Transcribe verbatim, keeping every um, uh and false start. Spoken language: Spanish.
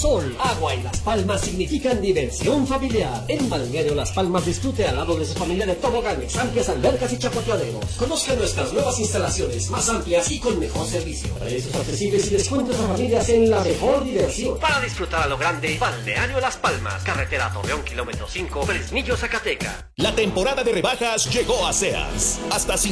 sol, agua y Las Palmas significan diversión familiar. En Balneario Las Palmas disfrute al lado de su familia de toboganes, amplias albercas y chapoteaderos. Conozca nuestras nuevas instalaciones más amplias y con mejor servicio. Precios accesibles y descuentos a familias en la mejor diversión. Para disfrutar a lo grande, Balneario Las Palmas, carretera Torreón, kilómetro cinco, Fresnillo, Zacatecas. La temporada de rebajas llegó a Sears. Hasta